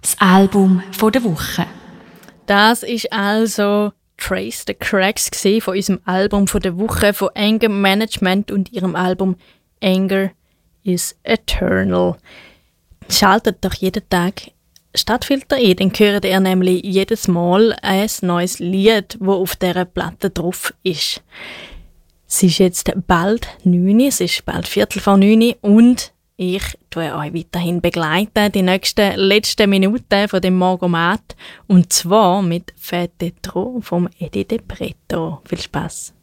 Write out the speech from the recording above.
Das Album der Woche. Das ist also Trace the Cracks von unserem Album der Woche von Anger Management und ihrem Album Anger is Eternal. Schaltet doch jeden Tag Stadtfilter ein, dann hört ihr nämlich jedes Mal ein neues Lied, das auf dieser Platte drauf ist. Es ist jetzt bald 9 Uhr, es ist bald 8:45 und ich tue euch weiterhin begleiten, die letzten Minuten von dem Morgomat. Und zwar mit Fête de Trop vom Eddie De Pretto. Viel Spass!